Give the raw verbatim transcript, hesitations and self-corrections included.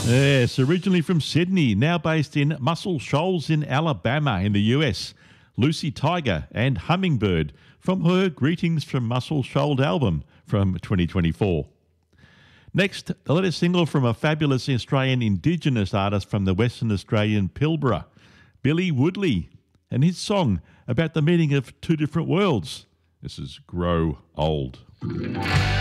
Yes, originally from Sydney, now based in Muscle Shoals in Alabama in the U S. Lucy Tiger and Hummingbird from her Greetings from Muscle Shoals album from twenty twenty-four. Next, the latest single from a fabulous Australian Indigenous artist from the Western Australian Pilbara, Billy Woodley, and his song about the meaning of two different worlds. This is Grow Old.